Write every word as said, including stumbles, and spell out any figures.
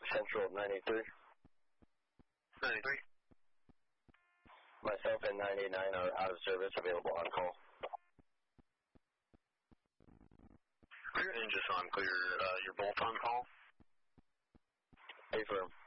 Central ninety-three. ninety-three. Myself and nine eight nine are out of service, available on call. Clear, and just so I'm clear, uh, you're both on call? Affirm.